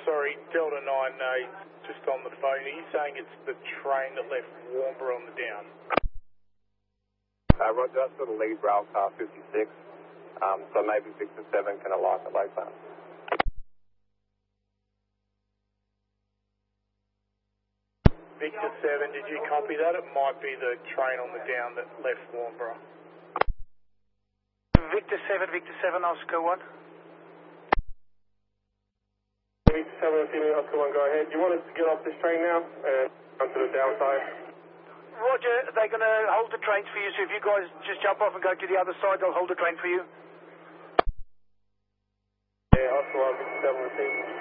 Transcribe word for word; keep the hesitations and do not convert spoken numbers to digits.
sorry, Delta nine eight, just on the phone. Are you saying it's the train that left Warnbro on the down? Uh, Roger, that's for the lead rail car fifty-six, um, so maybe Victor seven can alight at later. Victor seven, did you copy that? It might be the train on the down that left Warnbro. Victor seven, Victor seven, Oscar one. Victor seven, Oscar one, go ahead. You want us to get off this train now and come to the downside? Roger, they're going to hold the trains for you, so if you guys just jump off and go to the other side, they'll hold the train for you. Yeah, Oscar one, Victor seven, repeat.